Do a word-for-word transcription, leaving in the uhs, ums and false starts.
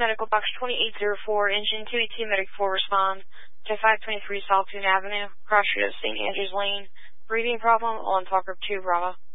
Medical Box twenty-eight oh four, Engine two eighty-two, Medic four, respond to five twenty-three Saltoon Avenue, cross street of Saint Andrews Lane. Breathing problem on Talker two, Bravo.